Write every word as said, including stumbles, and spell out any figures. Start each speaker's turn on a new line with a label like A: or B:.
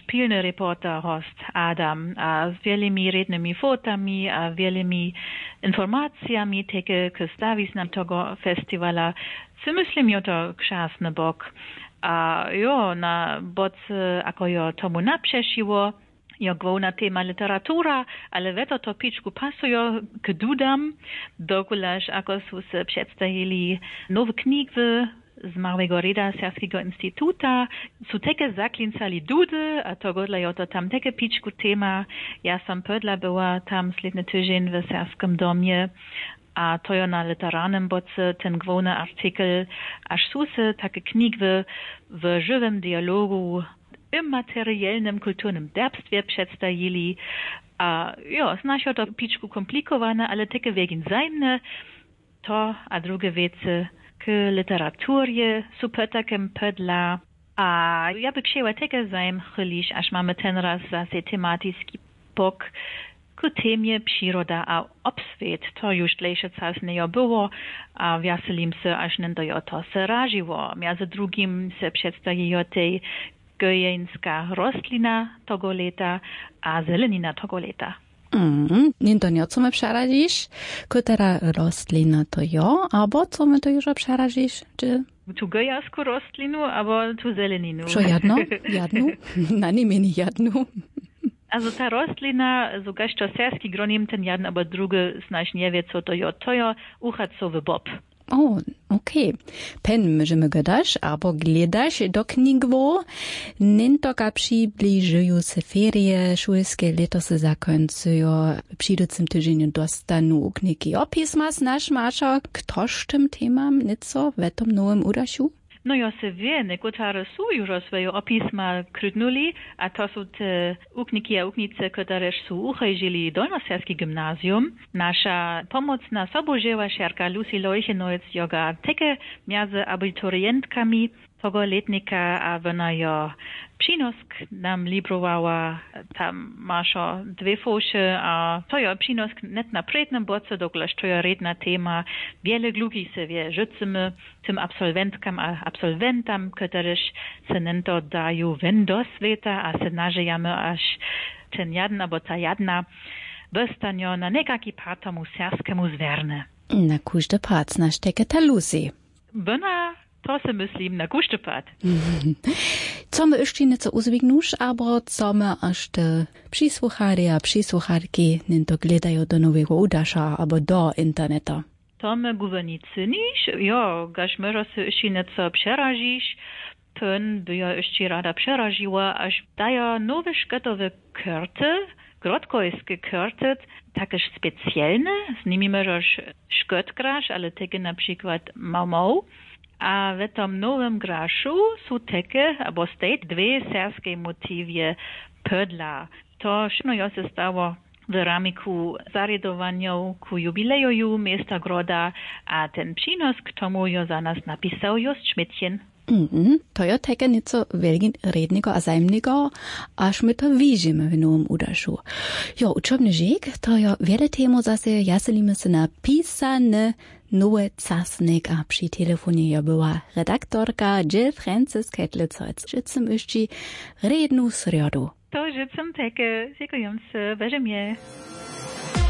A: pilny reporter host Adam, a z wielimi rednymi fotami, a wielimi informacjami teke k stawić nam tego festiwala. Si myslím, jo to krásny bok. A jo, na boce, ako jo tomu napřešiło, jo główna tema literatura, ale veto to pičku pasujo k dudam, dokulaž ako su se představili nowe knjigwy z Małego Reda Serskiego Instytuta, su teke zaklincali dudy, a to godla jo to tam teke pičku tema. Ja sam podla była tam sledny tydzień w Serskim domie, a to jo na literarnym boce ten główny artykel, aż su se takie knjigwy w żywym dialogu immaterialnym kulturnym derbstwie przedstawili. A jo, znaš to pičku komplikowane, ale teke wegin zajmne, to a drugie wiece k literaturje super takem pedla. A ja by chciała teke zajm chylić, aż mamy ten raz zase tematyjski bok ku temie przyroda a obsvet. To już dlejsze czas nie było, a wiaselim se, aż nie do to se raziło. Między drugim se przedstawi tej gojeńska rostlina tego leta, a zelenina tego leta.
B: Mm, nie to nie, co my przerazisz? Która roślina to jo, albo co my to już przerazisz? Czy...
A: Tu gojasku rostlinu, albo tu zeleninu.
B: Co jedno? Jedno? Na nie meni jedno.
A: Also ta rostlina, sogar to serski gronim ten jeden, aber druge znaš nie wie, co to jo. To jo uchacowy bob.
B: O, okej. Okay. Pen możemy gadać, albo gledać do knigwo. Nintoka przybliżują se ferie, szulskie leto se zakońcują. W przyjducym tydzieniu dostanu knigi opisma z nasz Masza. Ktoż tym temam nieco w tym nowym udasiu?
A: No ja se wie, nekotare su już swoje opisma krydnuli, a to są te ukniki a uknice, które su uchajžili Dolnoserski gimnazjum. Nasza pomocna soboževa šerka Lucy Leuchenolz joga teke między abiturientkami tego letnika, a ona jo przynosk nam librowała, tam maszo dwie fosze, a to jo przynosk net na prednym boce, doklež to jo redna tema, wiele gluki se wie życzymy tym absolwentkam a absolwentam, któreż se nento dają wen do sveta, a se nažejamy aż ten jadna, bo ta jadna wystanio na nekaki patomu serskemu zverne.
B: Na kužde pac naš teke ta Lucy.
A: Bona to se myslím na kuštepad.
B: Co my jeszcze nieco uzwignusz, albo co my aż te przysłuchary a przysłucharki nie gledają do nowego udasza albo do interneta?
A: To my guvernicy niż, jo, gaż może se jeszcze nieco przerazisz, pön by ja jeszcze rada przeraziła, aż daje nowe szkotowe karty, grotkojskie karty, takie specjalne, z nimi możesz szkot grasz, ale takie na przykład mał-mał. A w tym nowym graszu są takie, albo stej dwie serskie motywie pödla. To szybno jo se stało w ramiku zaryadowania ku jubileju miasta Groda, a ten przynos k tomu jo za nas napisał Just Schmidtchen.
B: Mm-hmm. To jo takie nieco wielgin rednego a zajmnego, aż my to widzimy w nowym udaszu. Jo, uczobny żyk, to jo wiele temu zase jaselimy se na pisane nowe czasnik, a przy telefonie jo była redaktorka Jill Francis Ketlicojc. Życzę jeszcze rednu sriodu.
A: To życzę takie, dziękuję, weźmie.